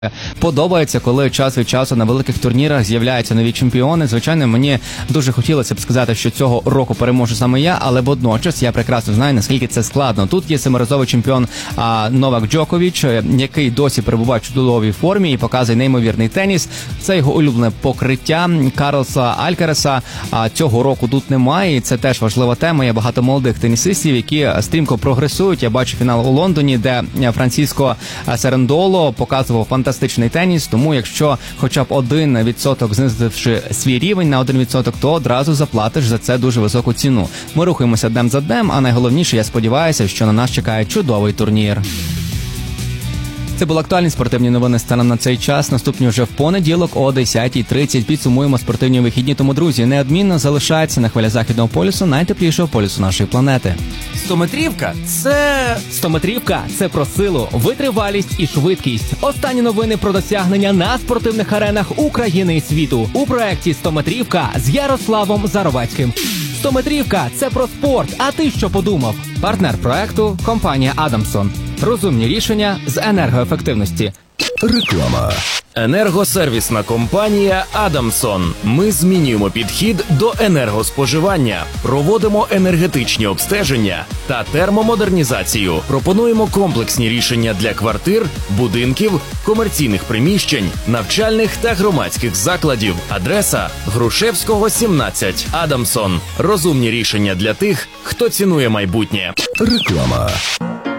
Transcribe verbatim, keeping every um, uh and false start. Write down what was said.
Подобається, коли час від часу на великих турнірах з'являються нові чемпіони. Звичайно, мені дуже хотілося б сказати, що цього року переможу саме я, але водночас я прекрасно знаю, наскільки це складно. Тут є семиразовий чемпіон а, Новак Джокович, який досі перебуває в чудовій формі і показує неймовірний теніс. Це його улюблене покриття. Карлоса Алькареса а, цього року тут немає, і це теж важлива тема. Є багато молодих тенісистів, які стрімко прогресують. Я бачу фінал у Лондоні, де Франциско Серендоло показував фантастичний Фантастичний теніс, тому якщо хоча б один відсоток знизивши свій рівень на один відсоток, то одразу заплатиш за це дуже високу ціну. Ми рухаємося днем за днем, а найголовніше, я сподіваюся, що на нас чекає чудовий турнір. Це були актуальні спортивні новини станом на цей час. Наступні вже в понеділок о десятій тридцять. Підсумуємо спортивні вихідні. Тому, друзі, неодмінно залишайтеся на хвилях Західного полюсу, найтеплішого полюсу нашої планети. Стометрівка – це... Стометрівка – це про силу, витривалість і швидкість. Останні новини про досягнення на спортивних аренах України і світу. У проєкті «Стометрівка» з Ярославом Заровацьким. Стометрівка – це про спорт. А ти що подумав? Партнер проекту – компанія «Адамсон». Розумні рішення з енергоефективності. Реклама. Енергосервісна компанія «Адамсон». Ми змінюємо підхід до енергоспоживання, проводимо енергетичні обстеження та термомодернізацію. Пропонуємо комплексні рішення для квартир, будинків, комерційних приміщень, навчальних та громадських закладів. Адреса – Грушевського, сімнадцять. «Адамсон». Розумні рішення для тих, хто цінує майбутнє. Реклама.